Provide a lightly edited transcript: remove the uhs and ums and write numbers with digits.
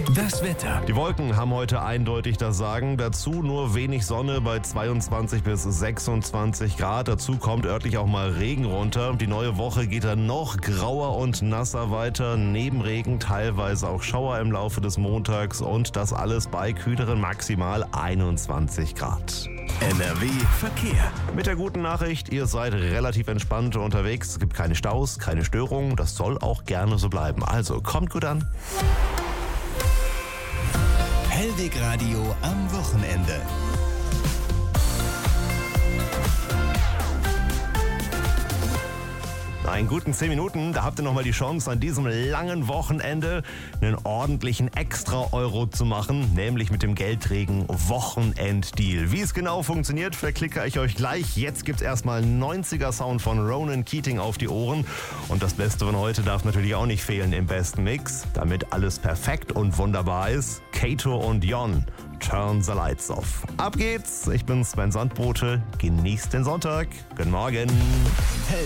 Das Wetter. Die Wolken haben heute eindeutig das Sagen. Dazu nur wenig Sonne bei 22 bis 26 Grad. Dazu kommt örtlich auch mal Regen runter. Die neue Woche geht dann noch grauer und nasser weiter. Neben Regen teilweise auch Schauer im Laufe des Montags. Und das alles bei kühleren maximal 21 Grad. NRW Verkehr. Mit der guten Nachricht, ihr seid relativ entspannt unterwegs. Es gibt keine Staus, keine Störungen. Das soll auch gerne so bleiben. Also kommt gut an. Hellweg Radio am Wochenende. In guten 10 Minuten, da habt ihr nochmal die Chance, an diesem langen Wochenende einen ordentlichen Extra-Euro zu machen, nämlich mit dem Geldregen-Wochenenddeal. Wie es genau funktioniert, verklicke ich euch gleich. Jetzt gibt's erstmal 90er-Sound von Ronan Keating auf die Ohren. Und das Beste von heute darf natürlich auch nicht fehlen im besten Mix. Damit alles perfekt und wunderbar ist, Kato und Jon, Turn the Lights Off. Ab geht's, ich bin Sven Sandbote, genießt den Sonntag. Guten Morgen.